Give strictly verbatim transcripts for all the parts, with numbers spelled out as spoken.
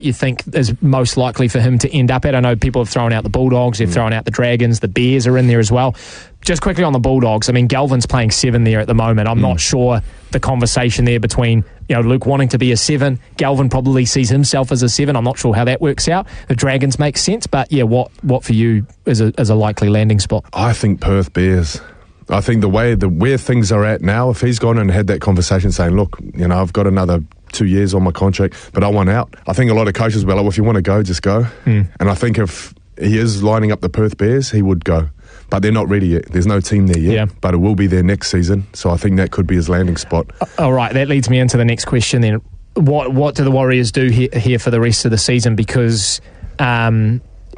you think is most likely for him to end up at? I know people have thrown out the Bulldogs, they've mm. thrown out the Dragons, the Bears are in there as well. Just quickly on the Bulldogs, I mean, Galvin's playing seven there at the moment. I'm mm. not sure the conversation there between, you know, Luke wanting to be a seven. Galvin probably sees himself as a seven. I'm not sure how that works out. The Dragons make sense, but yeah, what what for you is a, is a likely landing spot? I think Perth Bears. I think the way, the where things are at now, if he's gone and had that conversation saying, look, you know, I've got another two years on my contract, but I want out. I think a lot of coaches will be like, well, if you want to go, just go. Mm. And I think if he is lining up the Perth Bears, he would go. But they're not ready yet. There's no team there yet, yeah. but it will be there next season. So I think that could be his landing spot. All right, that leads me into the next question then. What what do the Warriors do here, here for the rest of the season? Because um,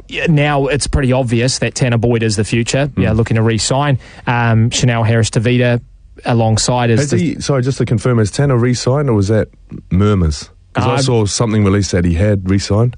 now it's pretty obvious that Tanner Boyd is the future. Mm. Yeah, looking to re-sign. Um, Chanel Harris-Tavita alongside is... Has he, sorry, just to confirm, has Tanner re-signed or was that murmurs? Because uh, I saw something released that he had re-signed.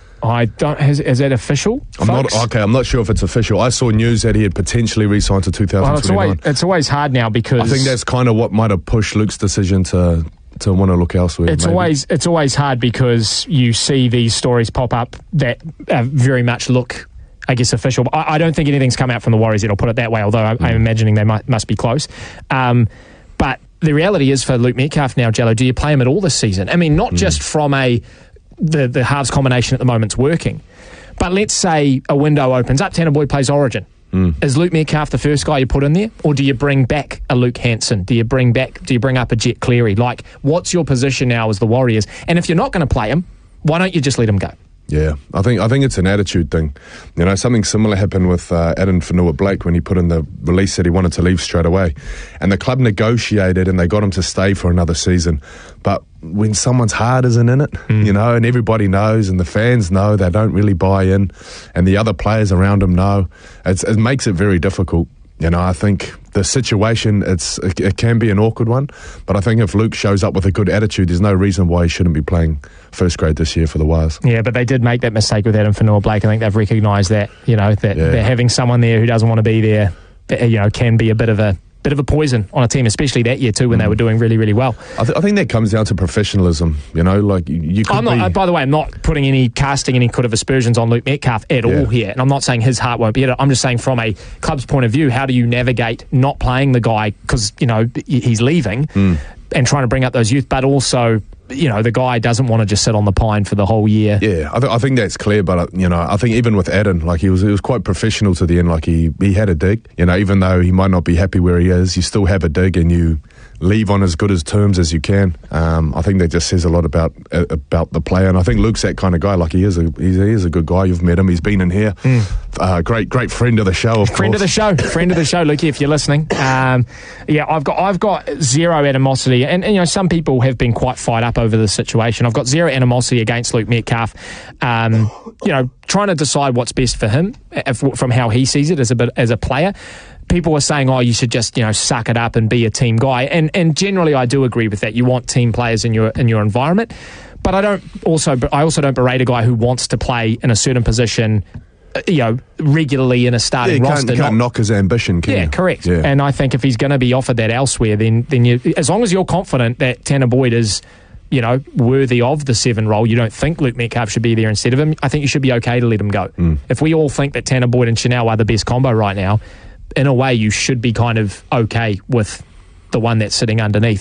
I don't. Is, is that official? I'm folks? not okay. I'm not sure if it's official. I saw news that he had potentially re-signed to two thousand twenty-nine. Well, it's always it's always hard now because I think that's kind of what might have pushed Luke's decision to to want to look elsewhere. It's maybe. always it's always hard because you see these stories pop up that uh, very much look, I guess, official. I, I don't think anything's come out from the Warriors yet. I'll put it that way. Although I, mm. I'm imagining they might, must be close. Um, but the reality is for Luke Metcalf now, Jello, do you play him at all this season? I mean, not mm. just from a the the halves combination at the moment's working. But let's say a window opens up, Tanner Boyd plays Origin. Mm. Is Luke Metcalf the first guy you put in there? Or do you bring back a Luke Hanson? Do you bring back? Do you bring up a Jet Cleary? Like, what's your position now as the Warriors? And if you're not going to play him, why don't you just let him go? Yeah, I think I think it's an attitude thing. You know, something similar happened with uh, Adam Fanua-Blake when he put in the release that he wanted to leave straight away. And the club negotiated and they got him to stay for another season. But when someone's heart isn't in it, mm. you know, and everybody knows and the fans know, they don't really buy in, and the other players around him know, it's, it makes it very difficult. You know, I think the situation, it's it, it can be an awkward one, but I think if Luke shows up with a good attitude, there's no reason why he shouldn't be playing first grade this year for the Wires. Yeah, but they did make that mistake with Adam Fanua-Blake. I think they've recognised that, you know, that yeah. they're having someone there who doesn't want to be there, you know, can be a bit of a bit of a poison on a team, especially that year too when mm. they were doing really, really well. I, th- I think that comes down to professionalism, you know, like you, you could I'm not, be... uh, by the way, I'm not putting any, casting any kind of aspersions on Luke Metcalf at yeah. all here, and I'm not saying his heart won't be in it. I'm just saying from a club's point of view, how do you navigate not playing the guy because, you know, he's leaving mm. and trying to bring up those youth, but also, you know, the guy doesn't want to just sit on the pine for the whole year. Yeah, I, th- I think that's clear, but, uh, you know, I think even with Adam, like, he was he was quite professional to the end. Like, he, he had a dig. You know, even though he might not be happy where he is, you still have a dig and you leave on as good as terms as you can. Um, I think that just says a lot about uh, about the player, and I think Luke's that kind of guy. Like, he is a he's, he is a good guy. You've met him. He's been in here. Mm. Uh, great great friend of the show, of friend course. of the show, friend of the show, Lukey, if you're listening. Um, yeah, I've got I've got zero animosity, and, and you know, some people have been quite fired up over this situation. I've got zero animosity against Luke Metcalf. Um, you know, trying to decide what's best for him if, from how he sees it as a bit as a player. People were saying, oh, you should just, you know, suck it up and be a team guy. And and generally I do agree with that. You want team players in your in your environment. But I don't also I also don't berate a guy who wants to play in a certain position, you know, regularly in a starting yeah, you roster. Can't, you can't not, knock his ambition, can yeah, you? Correct. Yeah. And I think if he's going to be offered that elsewhere, then then you, as long as you're confident that Tanner Boyd is, you know, worthy of the seven role, you don't think Luke Metcalf should be there instead of him, I think you should be okay to let him go. Mm. If we all think that Tanner Boyd and Chanel are the best combo right now, in a way you should be kind of okay with the one that's sitting underneath.